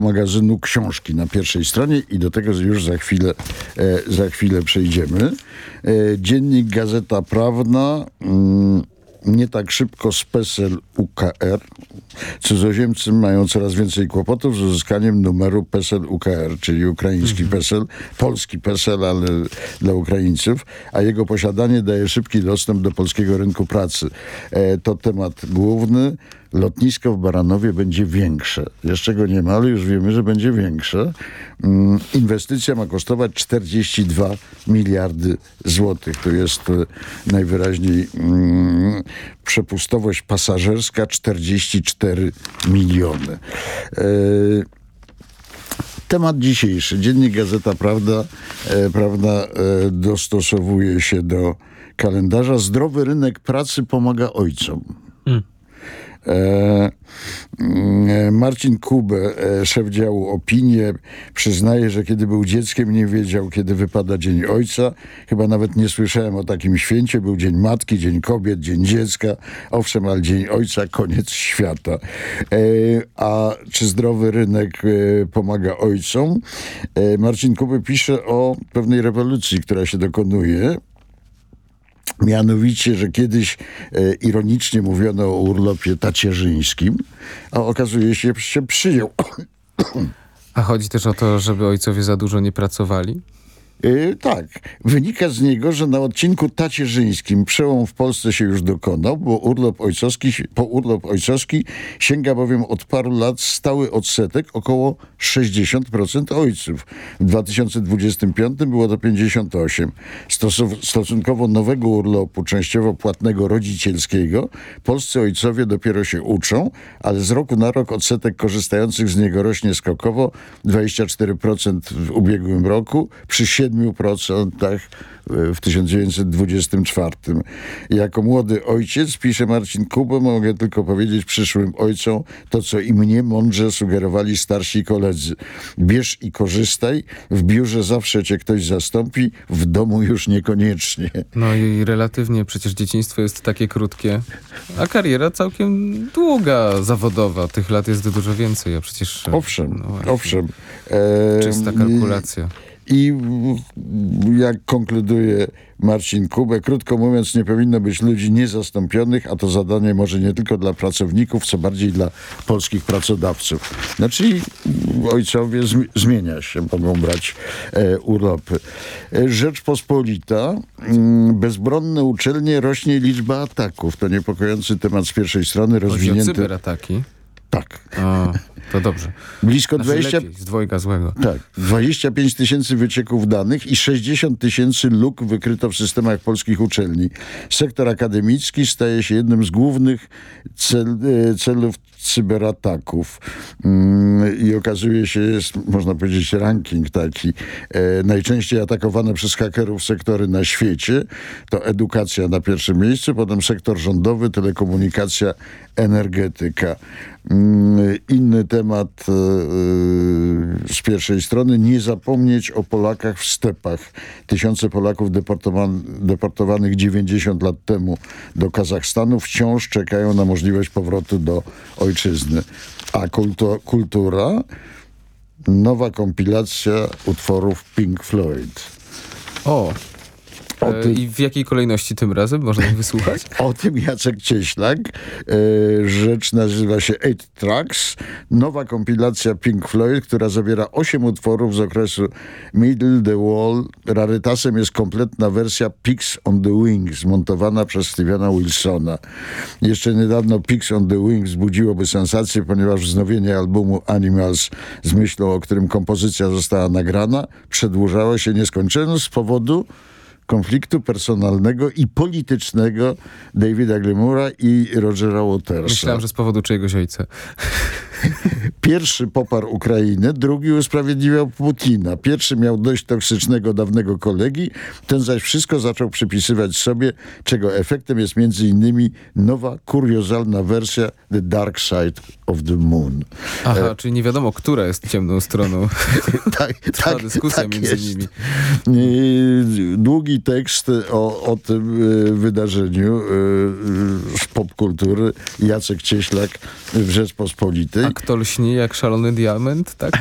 magazynu Książki na pierwszej stronie i do tego już za chwilę przejdziemy. Dziennik Gazeta Prawna, nie tak szybko z PESEL UKR. Cudzoziemcy mają coraz więcej kłopotów z uzyskaniem numeru PESEL UKR, czyli ukraiński PESEL, polski PESEL, ale dla Ukraińców, a jego posiadanie daje szybki dostęp do polskiego rynku pracy. To temat główny. Lotnisko w Baranowie będzie większe. Jeszcze go nie ma, ale już wiemy, że będzie większe. Inwestycja ma kosztować 42 miliardy złotych. To jest najwyraźniej przepustowość pasażerska 44 miliony. Temat dzisiejszy. Dziennik Gazeta Prawda dostosowuje się do kalendarza. Zdrowy rynek pracy pomaga ojcom. Marcin Kubę, szef działu Opinie, przyznaje, że kiedy był dzieckiem, nie wiedział, kiedy wypada Dzień Ojca. Chyba nawet nie słyszałem o takim święcie. Był Dzień Matki, Dzień Kobiet, Dzień Dziecka. Owszem, ale Dzień Ojca, koniec świata. A czy zdrowy rynek pomaga ojcom? Marcin Kubę pisze o pewnej rewolucji, która się dokonuje. Mianowicie, że kiedyś ironicznie mówiono o urlopie tacierzyńskim, a okazuje się, że się przyjął. A chodzi też o to, żeby ojcowie za dużo nie pracowali? Tak. Wynika z niego, że na odcinku tacierzyńskim przełom w Polsce się już dokonał, bo urlop ojcowski sięga bowiem od paru lat stały odsetek około 60% ojców. W 2025 było to 58%. Stosunkowo nowego urlopu, częściowo płatnego rodzicielskiego, polscy ojcowie dopiero się uczą, ale z roku na rok odsetek korzystających z niego rośnie skokowo. 24% w ubiegłym roku, przy 7% w 1924. Jako młody ojciec, pisze Marcin Kuba, mogę tylko powiedzieć przyszłym ojcom to, co i mnie mądrze sugerowali starsi koledzy. Bierz i korzystaj, w biurze zawsze cię ktoś zastąpi, w domu już niekoniecznie. No i relatywnie przecież dzieciństwo jest takie krótkie, a kariera całkiem długa, zawodowa. Tych lat jest dużo więcej, a przecież... Owszem. Czysta kalkulacja. I jak konkluduje Marcin Kubę, krótko mówiąc, nie powinno być ludzi niezastąpionych, a to zadanie może nie tylko dla pracowników, co bardziej dla polskich pracodawców. Czyli ojcowie zmienia się, mogą brać urlopy. Rzeczpospolita, bezbronne uczelnie, rośnie liczba ataków. To niepokojący temat z pierwszej strony. Chodzi o cyberataki? Tak. O, to dobrze. Blisko lepiej, z dwojga złego. Tak. 25 tysięcy wycieków danych i 60 tysięcy luk wykryto w systemach polskich uczelni. Sektor akademicki staje się jednym z głównych celów cyberataków. I okazuje się, jest, można powiedzieć, ranking taki. Najczęściej atakowane przez hakerów sektory na świecie to edukacja na pierwszym miejscu, potem sektor rządowy, telekomunikacja, energetyka. Inny temat z pierwszej strony. Nie zapomnieć o Polakach w stepach. Tysiące Polaków deportowanych 90 lat temu do Kazachstanu wciąż czekają na możliwość powrotu do ojczyzny. A kultura? Nowa kompilacja utworów Pink Floyd. I w jakiej kolejności tym razem można ich wysłuchać? O tym Jacek Cieślak. Rzecz nazywa się 8 Tracks. Nowa kompilacja Pink Floyd, która zawiera 8 utworów z okresu Middle the Wall. Rarytasem jest kompletna wersja Pigs on the Wings, zmontowana przez Stevena Wilsona. Jeszcze niedawno Pigs on the Wings budziłoby sensację, ponieważ wznowienie albumu Animals z myślą, o którym kompozycja została nagrana, przedłużało się nieskończenie z powodu konfliktu personalnego i politycznego Davida Gilmoura i Rogera Watersa. Myślałem, że z powodu czyjegoś ojca. Pierwszy poparł Ukrainę, drugi usprawiedliwiał Putina. Pierwszy miał dość toksycznego dawnego kolegi, ten zaś wszystko zaczął przypisywać sobie, czego efektem jest między innymi nowa, kuriozalna wersja The Dark Side of the Moon. Aha, czyli nie wiadomo, która jest ciemną stroną. Trwa dyskusja między nimi. Długi tekst o tym wydarzeniu z popkultury. Jacek Cieślak w Rzeczpospolitej. Tak to lśni jak szalony diament, tak?